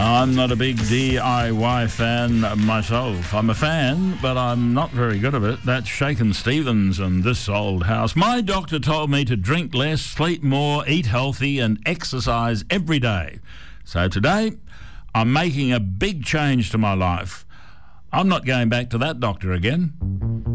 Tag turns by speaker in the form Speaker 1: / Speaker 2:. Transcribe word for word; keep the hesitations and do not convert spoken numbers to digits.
Speaker 1: I'm not a big D I Y fan myself. I'm a fan, but I'm not very good at it. That's Shakin' Stevens and This Old House. My doctor told me to drink less, sleep more, eat healthy, and exercise every day. So today, I'm making a big change to my life. I'm not going back to that doctor again.